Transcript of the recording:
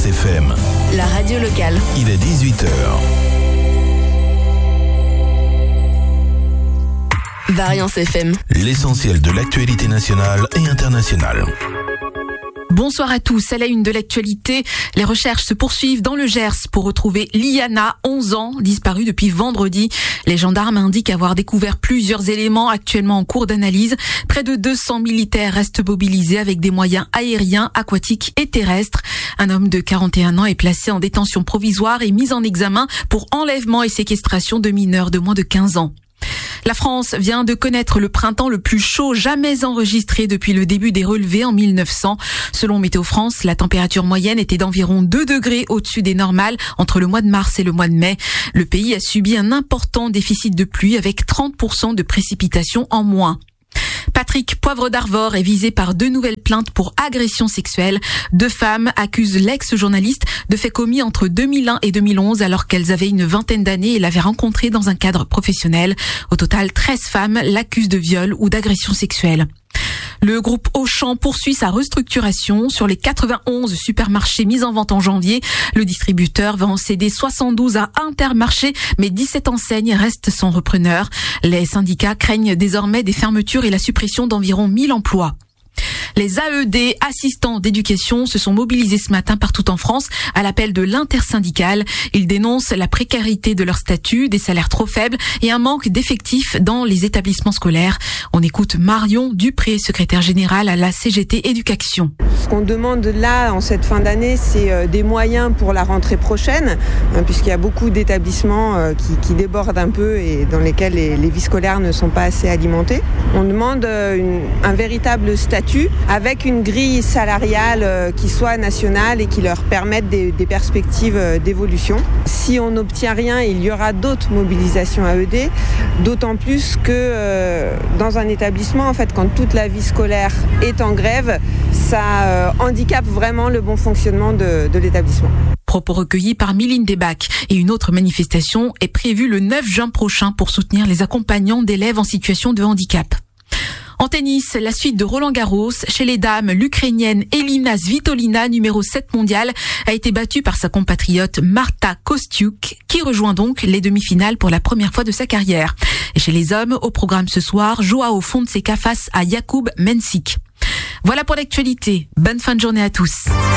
Variance FM. La radio locale. Il est 18h. Variance FM. L'essentiel de l'actualité nationale et internationale. Bonsoir à tous. À la une de l'actualité, les recherches se poursuivent dans le Gers pour retrouver Liana, 11 ans, disparue depuis vendredi. Les gendarmes indiquent avoir découvert plusieurs éléments actuellement en cours d'analyse. Près de 200 militaires restent mobilisés avec des moyens aériens, aquatiques et terrestres. Un homme de 41 ans est placé en détention provisoire et mis en examen pour enlèvement et séquestration de mineurs de moins de 15 ans. La France vient de connaître le printemps le plus chaud jamais enregistré depuis le début des relevés en 1900. Selon Météo France, la température moyenne était d'environ 2 degrés au-dessus des normales entre le mois de mars et le mois de mai. Le pays a subi un important déficit de pluie avec 30% de précipitations en moins. Patrick Poivre d'Arvor est visé par 2 nouvelles plaintes pour agression sexuelle. 2 femmes accusent l'ex-journaliste de faits commis entre 2001 et 2011 alors qu'elles avaient une vingtaine d'années et l'avaient rencontré dans un cadre professionnel. Au total, 13 femmes l'accusent de viol ou d'agression sexuelle. Le groupe Auchan poursuit sa restructuration. Sur les 91 supermarchés mis en vente en janvier, le distributeur va en céder 72 à Intermarché, mais 17 enseignes restent sans repreneur. Les syndicats craignent désormais des fermetures et la suppression d'environ 1000 emplois. Les AED, assistants d'éducation, se sont mobilisés ce matin partout en France à l'appel de l'intersyndicale. Ils dénoncent la précarité de leur statut, des salaires trop faibles et un manque d'effectifs dans les établissements scolaires. On écoute Marion Dupré, secrétaire générale à la CGT Éducation. Ce qu'on demande là, en cette fin d'année, c'est des moyens pour la rentrée prochaine, puisqu'il y a beaucoup d'établissements qui débordent un peu et dans lesquels les vies scolaires ne sont pas assez alimentées. On demande un véritable statut avec une grille salariale qui soit nationale et qui leur permette des perspectives d'évolution. Si on n'obtient rien, il y aura d'autres mobilisations AED, d'autant plus que dans un établissement, en fait, quand toute la vie scolaire est en grève, ça handicape vraiment le bon fonctionnement de l'établissement. Propos recueillis par Mylène Debac. Et une autre manifestation est prévue le 9 juin prochain pour soutenir les accompagnants d'élèves en situation de handicap. En tennis, la suite de Roland-Garros. Chez les dames, l'Ukrainienne Elina Svitolina, numéro 7 mondiale, a été battue par sa compatriote Marta Kostyuk, qui rejoint donc les demi-finales pour la première fois de sa carrière. Et chez les hommes, au programme ce soir, Joao Fonseca face à Jakub Mensik. Voilà pour l'actualité. Bonne fin de journée à tous.